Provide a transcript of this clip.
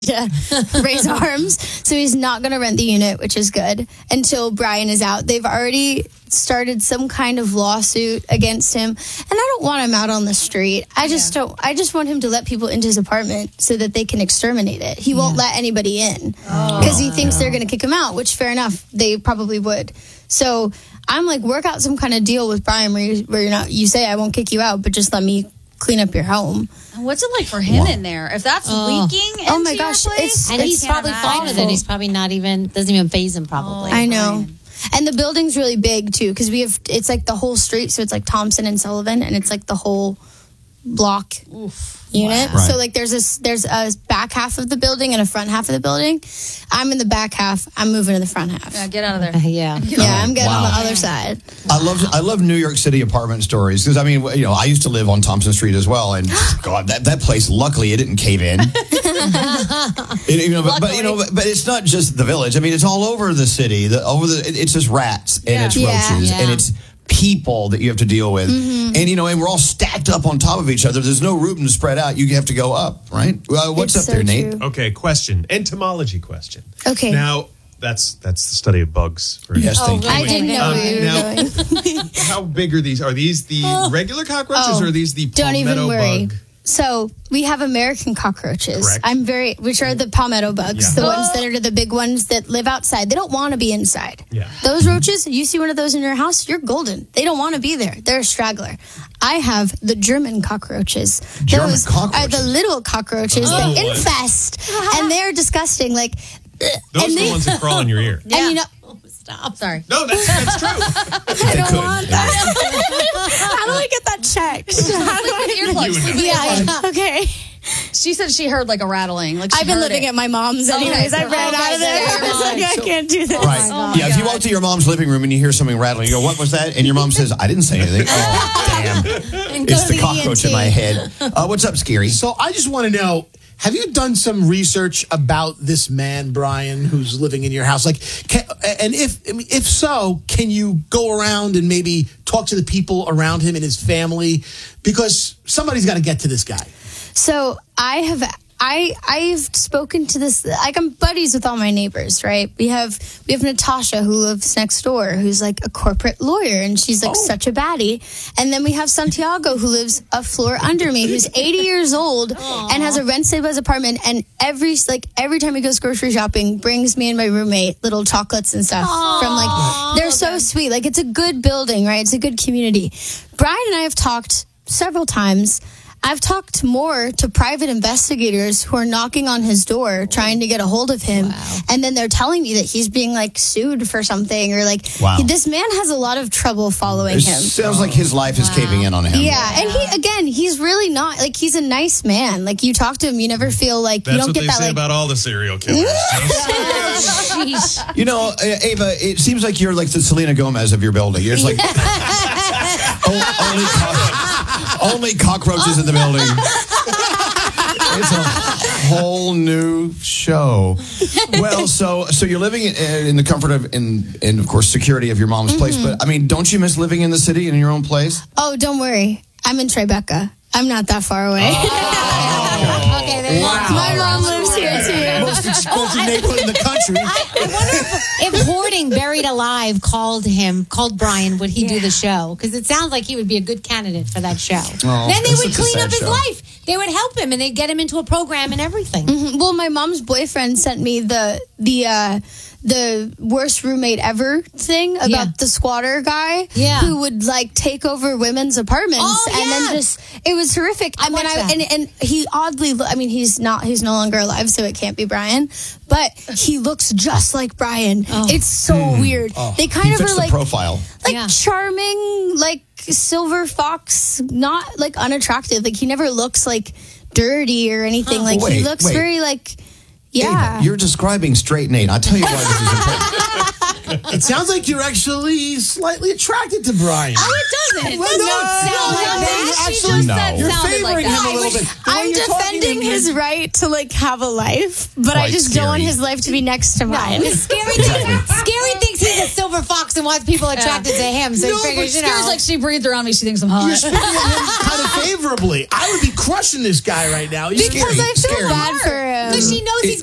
to raise arms. So he's not going to rent the unit, which is good, until Brian is out. They've already started some kind of lawsuit against him, and I don't want him out on the street. I just want him to let people into his apartment so that they can exterminate it. He won't let anybody in because he thinks they're going to kick him out, which fair enough, they probably would. So I'm like, work out some kind of deal with Brian where you're not, you say I won't kick you out, but just let me clean up your home. What's it like for him in there? If that's leaking into my gosh, your place? And he's probably fine with it. He's probably doesn't even faze him probably. I know. And the building's really big too, because it's like the whole street, so it's like Thompson and Sullivan, and it's like the whole block unit. Wow. So like there's a back half of the building and a front half of the building. I'm in the back half. I'm moving to the front half. Yeah, get out of there. I'm getting on the other side. I love New York City apartment stories because I mean, you know, I used to live on Thompson Street as well, and God, that place. Luckily, it didn't cave in. But it's not just the Village. I mean, it's all over the city. It's just rats and it's roaches and it's people that you have to deal with, and and we're all stacked up on top of each other. There's no room to spread out. You have to go up, right? What's up there, Nate? Okay, entomology question. Okay, now that's the study of bugs. Yes, thank you. I didn't know where you were going. How big are these? Are these the regular cockroaches or are these the palmetto bug? So we have American cockroaches. Correct. Which are the palmetto bugs, the ones that are the big ones that live outside. They don't want to be inside. Yeah. Those roaches, you see one of those in your house, you're golden. They don't want to be there. They're a straggler. I have the German cockroaches. Those are the little cockroaches that infest, and they're disgusting. Like those are the ones that crawl in your ear. And you know. Stop. Sorry. No, that's true. I don't want that. How do I get that checked? Earplugs. Okay. She said she heard like a rattling. Like I've been living at my mom's anyways. I ran out of there. I was like, I can't do this. Right. If you walk to your mom's living room and you hear something rattling, you go, what was that? And your mom says, I didn't say anything. Oh, damn. It's the cockroach in my head. What's up, Scary? So I just want to know, have you done some research about this man, Brian, who's living in your house? Like, if so, can you go around and maybe talk to the people around him and his family? Because somebody's got to get to this guy. So I've spoken to this, like I'm buddies with all my neighbors, right? We have Natasha who lives next door, who's like a corporate lawyer, and she's like such a baddie. And then we have Santiago who lives a floor under me, who's 80 years old and has a rent-stabilized apartment. And every time he goes grocery shopping, brings me and my roommate little chocolates and stuff from like, they're so sweet. Like it's a good building, right? It's a good community. Brian and I have talked several times. I've talked more to private investigators who are knocking on his door trying to get a hold of him. Wow. And then they're telling me that he's being like sued for something or like this man has a lot of trouble following him. Sounds like his life is caving in on him. Yeah. And he's really not like, he's a nice man. Like you talk to him, you never feel like you don't get that. That's what they say about all the serial killers. You know, Ava, it seems like you're like the Selena Gomez of your building. You're just like only cockroaches in the building. It's a whole new show. Well, so you're living in the comfort of, and of course, security of your mom's place. But I mean, don't you miss living in the city and in your own place? Oh, don't worry. I'm in Tribeca. I'm not that far away. Okay, there you go. My mom lives here too. Most expensive neighborhood in the country. I wonder if Hoarding Buried Alive called Brian, would he do the show? Because it sounds like he would be a good candidate for that show. Then they would clean up his life. They would help him, and they'd get him into a program and everything. Well, my mom's boyfriend sent me the worst roommate ever thing about the squatter guy who would like take over women's apartments and then just it was horrific. And he oddly he's no longer alive, so it can't be Brian, but he looks just like Brian. It's so weird. They kind of are like profile, like charming, like silver fox, not like unattractive. Like he never looks like dirty or anything. Like he looks very like. Yeah. Ava, you're describing straight Nate. I'll tell you why this is important. It sounds like you're actually slightly attracted to Brian. Oh, it doesn't. Well, no. You're favoring him a little bit. I'm defending his right to like have a life, but I just don't want his life to be next to mine. Scary thinks he's a silver fox and wants people attracted to him. So he figures, Scares like she breathed around me. She thinks I'm hot. You're speaking of him kind of favorably. I would be crushing this guy right now. Because I feel bad for him. Because she knows he's